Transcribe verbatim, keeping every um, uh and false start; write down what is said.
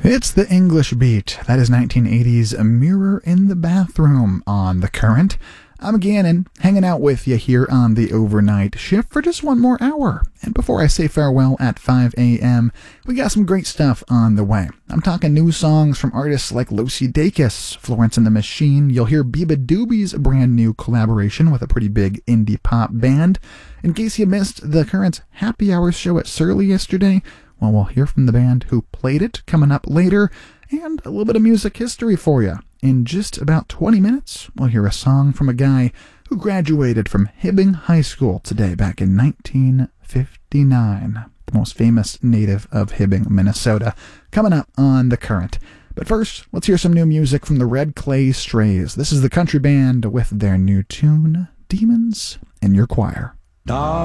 It's the English Beat. That is nineteen eighties A Mirror in the Bathroom on The Current. I'm Gannon, hanging out with you here on the overnight shift for just one more hour. And before I say farewell at five a.m., we got some great stuff on the way. I'm talking new songs from artists like Lucy Dacus, Florence and the Machine. You'll hear Beabadoobie's brand new collaboration with a pretty big indie pop band. In case you missed the Current's Happy Hour show at Surly yesterday, well, we'll hear from the band who played it coming up later, and a little bit of music history for you. In just about twenty minutes, we'll hear a song from a guy who graduated from Hibbing High School today back in nineteen fifty-nine, the most famous native of Hibbing, Minnesota, coming up on The Current. But first, let's hear some new music from the Red Clay Strays. This is the country band with their new tune, Demons in Your Choir.